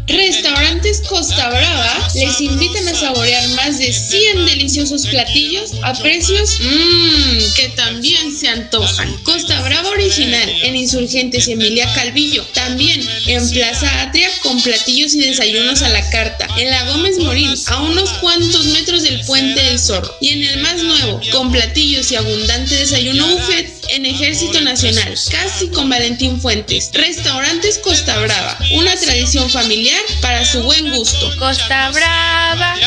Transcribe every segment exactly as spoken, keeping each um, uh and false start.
Restaurantes Costa Brava les invitan a saborear más de cien deliciosos platillos a precios mmm, que también se antojan. Costa Brava Original en Insurgentes y Emilia Calvillo. También en Plaza Atria con platillos y desayunos a la carta. En la Gómez Morín, a unos cuantos metros del Puente del Zorro. Y en el más nuevo, con platillos y abundante desayuno buffet en Ejército Nacional, casi con Valentín Fuentes. Restaurantes Costa Brava, una tradición familiar para su buen gusto. Costa Brava.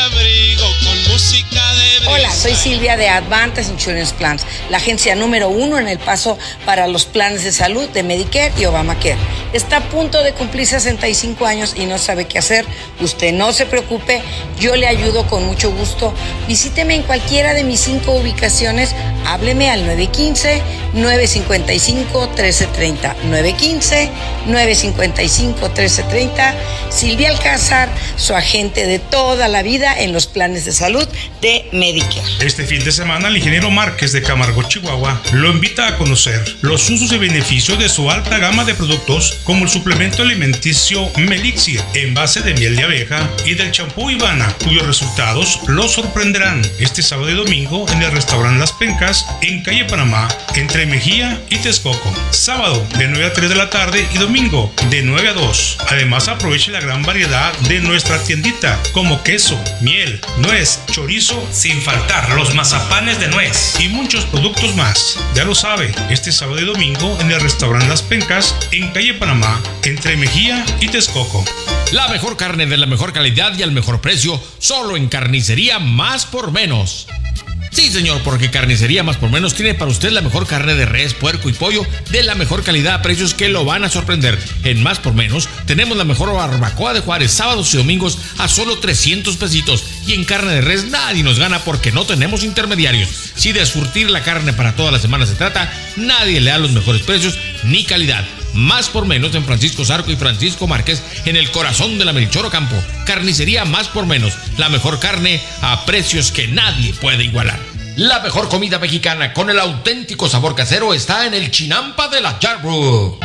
Hola, soy Silvia de Advantage Insurance Plans, la agencia número uno en El Paso para los planes de salud de Medicare y Obamacare. Está a punto de cumplir sesenta y cinco años y no sabe qué hacer. Usted no se preocupe, yo le ayudo con mucho gusto. Visíteme en cualquiera de mis cinco ubicaciones. Hábleme al nueve uno cinco, nueve cinco cinco, uno tres tres cero. nueve uno cinco, nueve cinco cinco, uno tres tres cero. Silvia Alcázar, su agente de toda la vida en los planes de salud de Medicare. Este fin de semana, el ingeniero Márquez de Camargo, Chihuahua, lo invita a conocer los usos y beneficios de su alta gama de productos, como el suplemento alimenticio Melixir, en base de miel de abeja, y del champú Ivana, cuyos resultados lo sorprenderán este sábado y domingo en el restaurante Las Pencas, en calle Panamá, entre Mejía y Texcoco. Sábado de nueve a tres de la tarde y domingo de nueve a dos. Además, aproveche la gran variedad de nuestra tiendita, como queso, miel, nuez, chorizo, sin faltar los mazapanes de nuez y muchos productos más. Ya lo sabe, este sábado y domingo en el restaurante Las Pencas, en calle Panamá, entre Mejía y Texcoco. La mejor carne de la mejor calidad y al mejor precio, solo en Carnicería Más por Menos. Sí, señor, porque Carnicería Más por Menos tiene para usted la mejor carne de res, puerco y pollo de la mejor calidad a precios que lo van a sorprender. En Más por Menos tenemos la mejor barbacoa de Juárez, sábados y domingos a solo trescientos pesitos. Y en carne de res nadie nos gana porque no tenemos intermediarios. Si de surtir la carne para toda la semana se trata, nadie le da los mejores precios ni calidad. Más por Menos en Francisco Zarco y Francisco Márquez, en el corazón de la Melchor Ocampo. Carnicería Más por Menos, la mejor carne a precios que nadie puede igualar. La mejor comida mexicana con el auténtico sabor casero está en el Chinampa de la Yarbrough.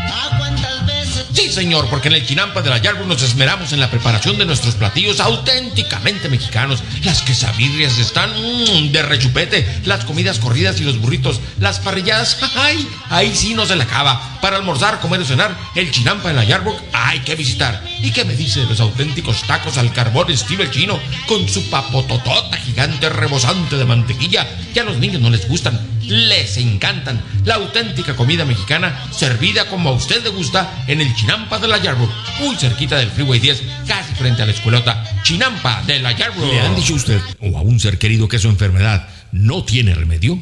Sí, señor, porque en el Chinampa de la Yarbrough nos esmeramos en la preparación de nuestros platillos auténticamente mexicanos. Las quesabirrias están mmm, de rechupete, las comidas corridas y los burritos, las parrilladas, ¡ay! Ahí sí no se la acaba. Para almorzar, comer o cenar, el Chinampa de la Yarbrough hay que visitar. ¿Y qué me dice de los auténticos tacos al carbón Steve el Chino, con su papototota gigante rebosante de mantequilla? Que a los niños no les gustan, les encantan. La auténtica comida mexicana servida como a usted le gusta en el Chinampa de la Yarbrough, muy cerquita del Freeway diez, casi frente a la escuelota. Chinampa de la Yarbrough. ¿Le han dicho a usted o a un ser querido que su enfermedad no tiene remedio?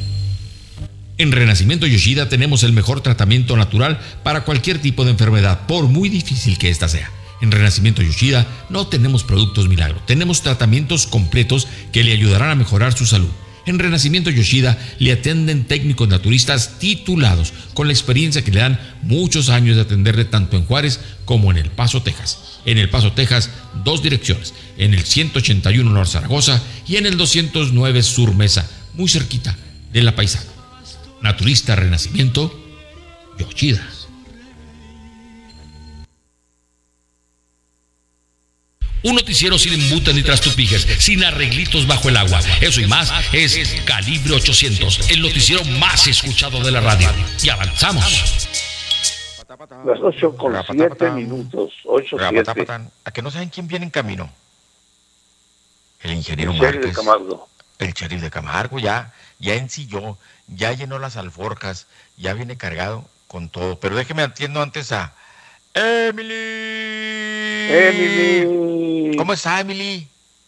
En Renacimiento Yoshida tenemos el mejor tratamiento natural para cualquier tipo de enfermedad, por muy difícil que ésta sea. En Renacimiento Yoshida no tenemos productos milagro, tenemos tratamientos completos que le ayudarán a mejorar su salud. En Renacimiento Yoshida le atienden técnicos naturistas titulados, con la experiencia que le dan muchos años de atenderle tanto en Juárez como en El Paso, Texas. En El Paso, Texas, dos direcciones, en el ciento ochenta y uno Norte Zaragoza y en el doscientos nueve Sur Mesa, muy cerquita de La Paisana. Naturista Renacimiento Yoshida. Un noticiero sin embutas ni trastupijes, sin arreglitos bajo el agua. Eso y más es Calibre ochocientos, el noticiero más escuchado de la radio. Y avanzamos. Las ocho con siete minutos. ocho siete. ¿A que no saben quién viene en camino? El ingeniero el Márquez. De Camargo. El sheriff de Camargo ya, ya ensilló, ya llenó las alforjas, ya viene cargado con todo. Pero déjeme atiendo antes a Emily. Emily. ¿Cómo está, Emily?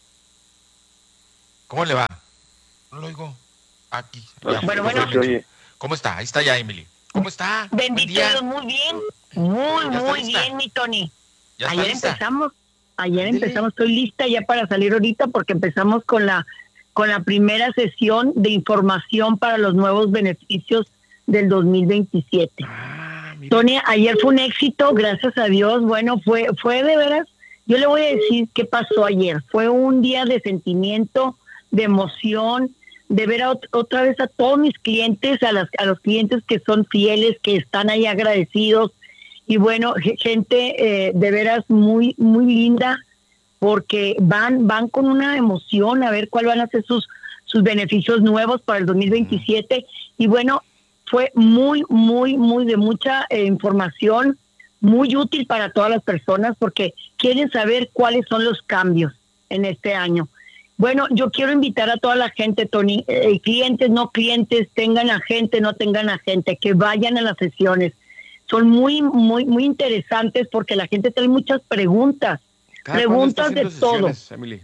¿Cómo le va? No lo oigo. Aquí. Ya, bueno, bueno. ¿Cómo está? Ahí está ya, Emily. ¿Cómo está? Bendito Dios, muy bien. Muy, muy bien, mi Tony. Ayer lista? empezamos, ayer Dile. empezamos, estoy lista ya para salir ahorita porque empezamos con la con la primera sesión de información para los nuevos beneficios del dos mil veintisiete. Ah, Tony, ayer fue un éxito, gracias a Dios. Bueno, fue fue de veras. Yo le voy a decir qué pasó ayer. Fue un día de sentimiento, de emoción, de ver a ot- otra vez a todos mis clientes, a, las, a los clientes que son fieles, que están ahí agradecidos, y bueno, gente eh, de veras muy, muy linda, porque van, van con una emoción a ver cuáles van a ser sus, sus beneficios nuevos para el dos mil veintisiete, y bueno, fue muy, muy, muy de mucha eh, información, muy útil para todas las personas, porque quieren saber cuáles son los cambios en este año. Bueno, yo quiero invitar a toda la gente, Tony, eh, clientes, no clientes, tengan agente, no tengan agente, que vayan a las sesiones. Son muy, muy, muy interesantes porque la gente trae muchas preguntas, preguntas de todo. Emily?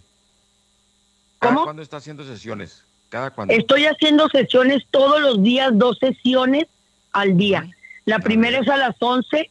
¿Cómo? ¿Cuándo está haciendo sesiones? ¿Cada cuándo? Estoy haciendo sesiones todos los días, dos sesiones al día. Uh-huh. La primera es a las once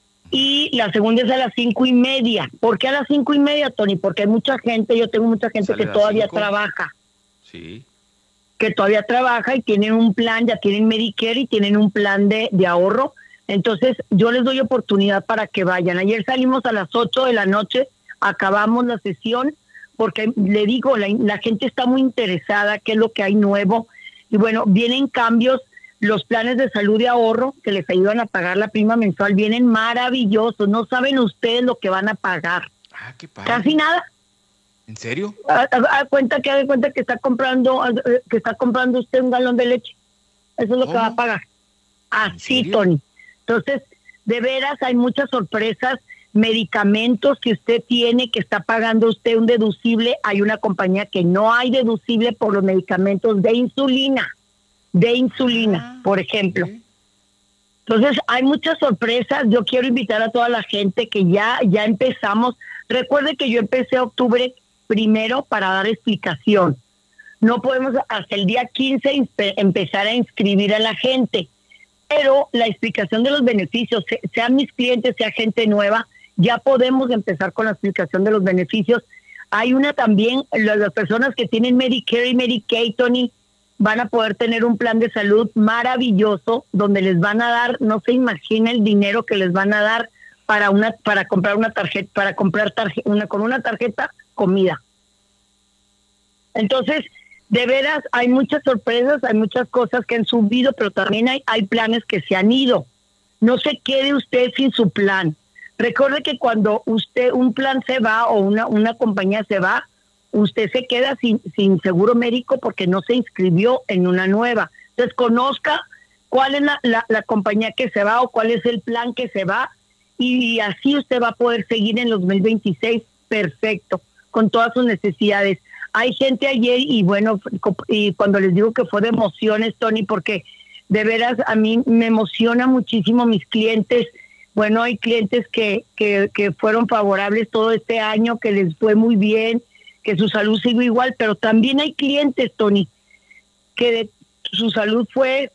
y la segunda es a las cinco y media. ¿Por qué a las cinco y media, Tony? Porque hay mucha gente, yo tengo mucha gente que todavía cinco? trabaja. Sí. Que todavía trabaja y tienen un plan, ya tienen Medicare y tienen un plan de, de ahorro. Entonces, yo les doy oportunidad para que vayan. Ayer salimos a las ocho de la noche, acabamos la sesión, porque le digo, la, la gente está muy interesada, qué es lo que hay nuevo. Y bueno, vienen cambios. Los planes de salud y ahorro que les ayudan a pagar la prima mensual vienen maravillosos. No saben ustedes lo que van a pagar. Ah, qué padre. Casi nada. ¿En serio? Haz cuenta que haga cuenta que está comprando que está comprando usted un galón de leche. Eso es lo ¿Cómo? que va a pagar. Así, Tony. Entonces, de veras hay muchas sorpresas, medicamentos que usted tiene que está pagando usted un deducible. Hay una compañía que no hay deducible por los medicamentos de insulina. de insulina, ah, por ejemplo. Sí. Entonces, hay muchas sorpresas. Yo quiero invitar a toda la gente que ya, ya empezamos. Recuerde que yo empecé octubre primero para dar explicación. No podemos hasta el día quince inspe- empezar a inscribir a la gente, pero la explicación de los beneficios, sean mis clientes, sea gente nueva, ya podemos empezar con la explicación de los beneficios. Hay una también, las personas que tienen Medicare y Medicaid, Tony, van a poder tener un plan de salud maravilloso donde les van a dar, no se imagina el dinero que les van a dar para una para comprar una tarjeta, para comprar tarjeta, una con una tarjeta comida. Entonces, de veras hay muchas sorpresas, hay muchas cosas que han subido, pero también hay hay planes que se han ido. No se quede usted sin su plan. Recuerde que cuando usted un plan se va o una una compañía se va, usted se queda sin, sin seguro médico porque no se inscribió en una nueva. Entonces, conozca cuál es la, la, la compañía que se va o cuál es el plan que se va, y así usted va a poder seguir en los dos mil veintiséis perfecto, con todas sus necesidades. Hay gente ayer, y bueno, y cuando les digo que fue de emociones, Tony, porque de veras a mí me emociona muchísimo mis clientes. Bueno, hay clientes que, que, que fueron favorables todo este año, que les fue muy bien, que su salud sigue igual, pero también hay clientes, Tony, que de, su salud fue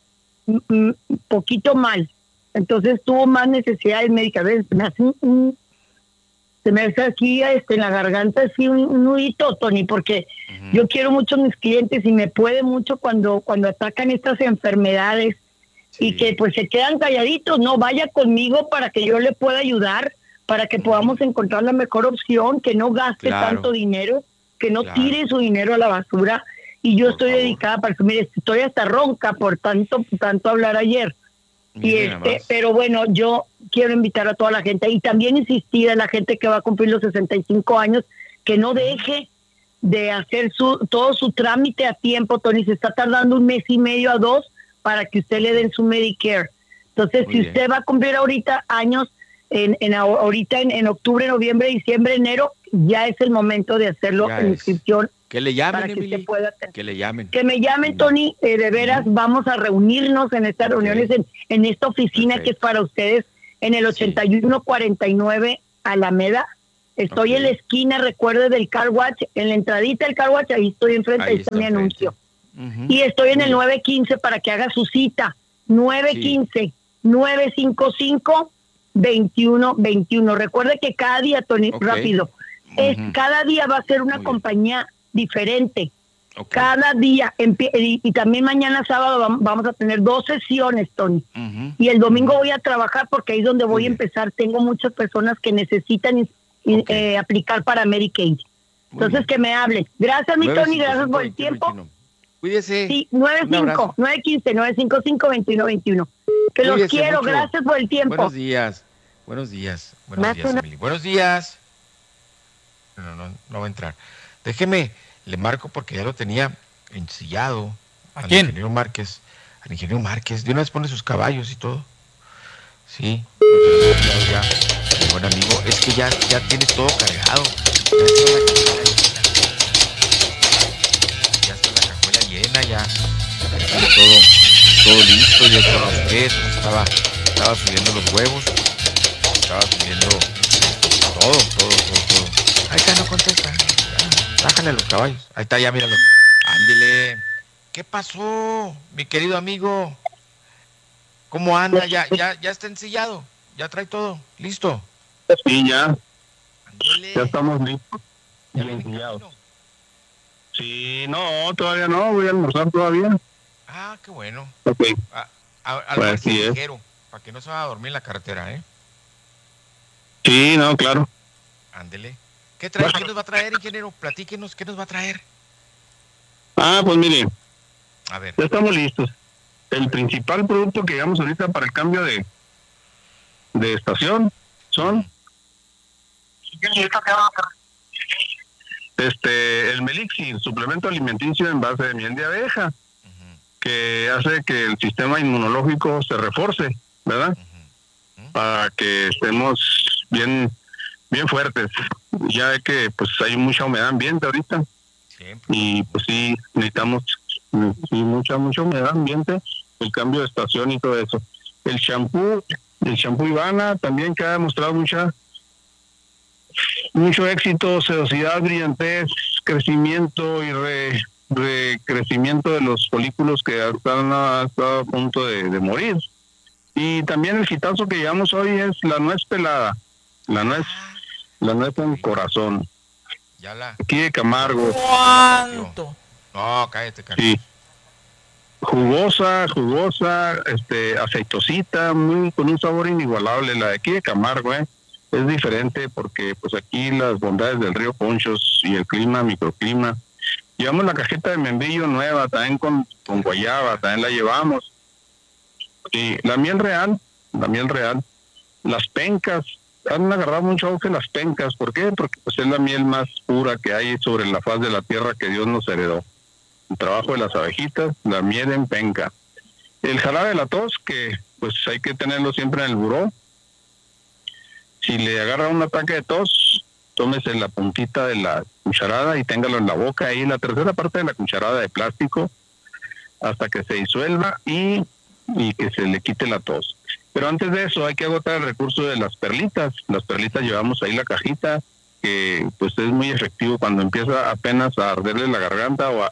un poquito mal, entonces tuvo más necesidades médicas. Se me hace, un, se me hace aquí este, en la garganta así un, un nudito, Tony, porque uh-huh. yo quiero mucho a mis clientes y me puede mucho cuando, cuando atacan estas enfermedades, sí. y que pues se quedan calladitos. No, vaya conmigo para que yo le pueda ayudar, para que podamos encontrar la mejor opción, que no gaste claro. tanto dinero, que no claro. tire su dinero a la basura. Y yo por estoy favor. dedicada para eso. Mire, estoy hasta ronca por tanto tanto hablar ayer. Y este, pero bueno, yo quiero invitar a toda la gente y también insistir a la gente que va a cumplir los sesenta y cinco años, que no deje de hacer su todo su trámite a tiempo, Tony. Se está tardando un mes y medio a dos para que usted le den su Medicare. Entonces, Muy si bien. usted va a cumplir ahorita años, En, en ahorita en, en octubre, noviembre, diciembre, enero, ya es el momento de hacerlo ya en es. inscripción. Que le llamen, para que Emily, usted pueda tener. Que le llamen. Que me llamen, Tony, eh, de veras, mm. vamos a reunirnos en estas okay. reuniones, en, en esta oficina Perfecto. que es para ustedes, en el ochenta y uno cuarenta y nueve Alameda. Estoy okay. en la esquina, recuerde, del Car Watch, en la entradita del Car Watch, ahí estoy enfrente, ahí, ahí está mi anuncio. Uh-huh. Y estoy en el nueve quince para que haga su cita. nueve quince, nueve cinco cinco, veintiuno veintiuno. Recuerde que cada día, Tony, okay. rápido, es, uh-huh. cada día va a ser una Muy compañía bien. diferente. Okay. Cada día, y, y también mañana sábado vamos a tener dos sesiones, Tony. Uh-huh. Y el domingo uh-huh. voy a trabajar porque ahí es donde voy Muy a empezar. Bien. Tengo muchas personas que necesitan okay. eh, aplicar para Medicaid. Muy Entonces, bien. que me hablen. Gracias, mi Tony, gracias por el tiempo. Cuídese. Sí, nueve cinco, nueve quince, nueve cinco cinco, veintiuno veintiuno. Que los quiero, mucho. Gracias por el tiempo. Buenos días, buenos días, buenos días, una... Emily. Buenos días. No, no, no va a entrar. Déjeme, le marco porque ya lo tenía ensillado. ¿A al quién? ingeniero Márquez. Al ingeniero Márquez. De una vez pone sus caballos y todo. Sí. Ya, ya, mi buen amigo. Es que ya, ya tiene todo cargado. Ya está la cajuela llena, ya. Ya tiene todo, todo listo. Ya están los quesos. Estaba, estaba subiendo los huevos. Estaba subiendo todo, todo, todo, todo. Ahí está, no contesta. Ya, bájale a los caballos. Ahí está, ya, míralo. Ándele. ¿Qué pasó, mi querido amigo? ¿Cómo anda? ¿Ya, ya, ya está ensillado? ¿Ya trae todo? ¿Listo? Sí, ya. Ándele. Ya estamos listos. Ya ensillados. Sí, no, todavía no. Voy a almorzar todavía. Ah, qué bueno. Ok. A, a, al Pues margen así es. ligero, para que no se vaya a dormir en la carretera, ¿eh? Sí, no, claro. Ándele. ¿Qué trae? ¿Qué nos va a traer, ingeniero? Platíquenos, ¿qué nos va a traer? Ah, pues mire, A ver. ya estamos listos. El principal producto que llevamos ahorita para el cambio de, de estación son este el Melixir, suplemento alimenticio en base de miel de abeja, Uh-huh. que hace que el sistema inmunológico se refuerce, ¿verdad? Uh-huh. Para que estemos bien bien fuertes. Ya ve que pues hay mucha humedad ambiente ahorita. Siempre. Y pues sí, necesitamos sí, mucha, mucha humedad ambiente, el cambio de estación y todo eso. El champú, el champú Ivana también que ha demostrado mucha mucho éxito, sedosidad, brillantez, crecimiento y re, recrecimiento de los folículos que están a, están a punto de, de morir. Y también el hitazo que llevamos hoy es la nuez pelada, la nuez, la nuez con corazón. Ya la... Aquí de Camargo. ¿Cuánto? No, cállate, Carlos. Sí. Jugosa, jugosa, este, aceitosita, muy, con un sabor inigualable. La de aquí de Camargo, ¿eh? Es diferente porque pues aquí las bondades del río Ponchos y el clima, microclima. Llevamos la cajeta de membrillo nueva, también con, con guayaba, también la llevamos. Y la miel real, la miel real. Las pencas, han agarrado mucho auge las pencas. ¿Por qué? Porque pues es la miel más pura que hay sobre la faz de la tierra que Dios nos heredó. El trabajo de las abejitas, la miel en penca. El jarabe de la tos, que pues hay que tenerlo siempre en el buró. Si le agarra un ataque de tos, tómese la puntita de la cucharada y téngalo en la boca, ahí la tercera parte de la cucharada de plástico, hasta que se disuelva y, y que se le quite la tos. Pero antes de eso hay que agotar el recurso de las perlitas. Las perlitas llevamos ahí la cajita, que pues es muy efectivo cuando empieza apenas a arderle la garganta o a...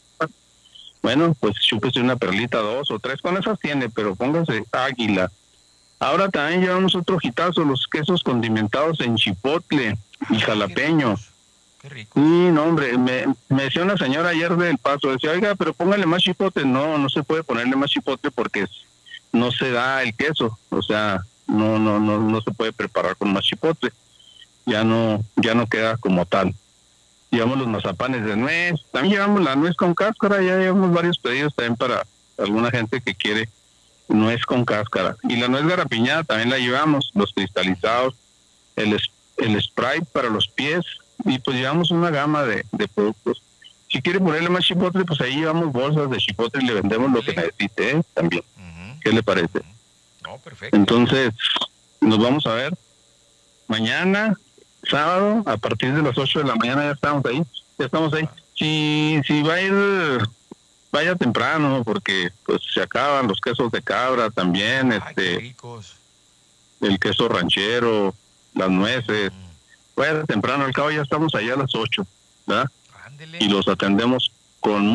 Bueno, pues chúpese una perlita, dos o tres, con esas tiene, pero póngase águila. Ahora también llevamos otro hitazo, los quesos condimentados en chipotle y jalapeño. Qué rico. Sí, no, hombre, me, me decía una señora ayer del Paso, decía, oiga, pero póngale más chipotle. No, no se puede ponerle más chipotle porque no se da el queso, o sea, no, no, no, no se puede preparar con más chipotle. Ya no, ya no queda como tal. Llevamos los mazapanes de nuez, también llevamos la nuez con cáscara, ya llevamos varios pedidos también para alguna gente que quiere nuez con cáscara. Y la nuez garapiñada también la llevamos, los cristalizados, el, el Sprite para los pies, y pues llevamos una gama de, de productos. Si quiere ponerle más chipotle, pues ahí llevamos bolsas de chipotle y le vendemos lo que necesite, ¿eh? También. Uh-huh. ¿Qué le parece? No, perfecto. Entonces, nos vamos a ver mañana, sábado, a partir de las ocho de la mañana ya estamos ahí, ya estamos ahí. Si, si va a ir, vaya temprano, porque pues se acaban los quesos de cabra también, Ay, este, qué ricos. el queso ranchero, las nueces. Mm. Vaya temprano, al cabo ya estamos allá a las ocho, ¿verdad? Ándele. Y los atendemos con